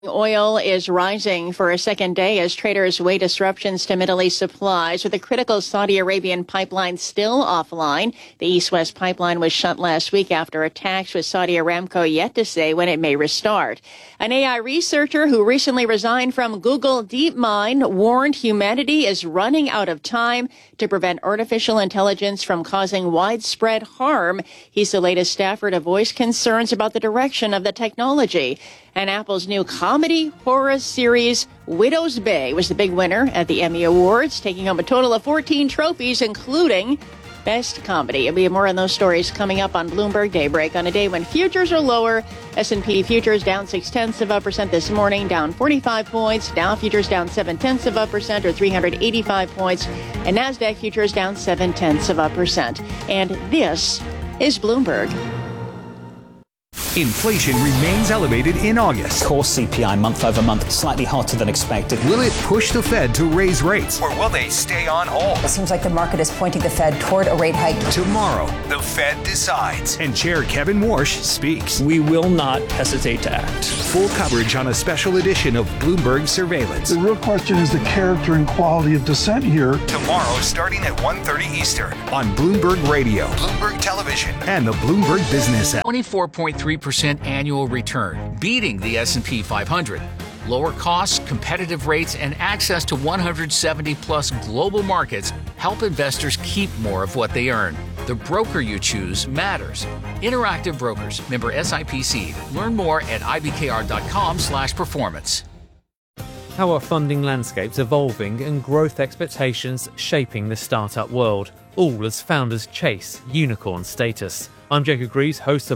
Oil is rising for a second day as traders weigh disruptions to Middle East supplies, with the critical Saudi Arabian pipeline still offline. The East-West pipeline was shut last week after attacks, with Saudi Aramco yet to say when it may restart. An AI researcher who recently resigned from Google DeepMind warned humanity is running out of time to prevent artificial intelligence from causing widespread harm. He's the latest staffer to voice concerns about the direction of the technology. And Apple's new comedy horror series, Widow's Bay, was the big winner at the Emmy Awards, taking home a total of 14 trophies, including Best Comedy. And we have more on those stories coming up on Bloomberg Daybreak. On a day when futures are lower, S&P futures down 0.6% this morning, down 45 points. Dow futures down 0.7% or 385 points. And NASDAQ futures down 0.7%. And this is Bloomberg. Inflation remains elevated in August. Core CPI month over month slightly hotter than expected. Will it push the Fed to raise rates, or will they stay on hold? It seems like the market is pointing the Fed toward a rate hike. Tomorrow, the Fed decides, and Chair Kevin Warsh speaks. We will not hesitate to act. Full coverage on a special edition of Bloomberg Surveillance. The real question is the character and quality of dissent here. Tomorrow, starting at 1:30 Eastern on Bloomberg Radio, Bloomberg Television, and the Bloomberg Business app. 24.3% annual return, beating the S&P 500. Lower costs, competitive rates, and access to 170-plus global markets help investors keep more of what they earn. The broker you choose matters. Interactive Brokers, member SIPC. Learn more at ibkr.com/performance. How are funding landscapes evolving and growth expectations shaping the startup world? All as founders chase unicorn status. I'm Jacob Greaves, host of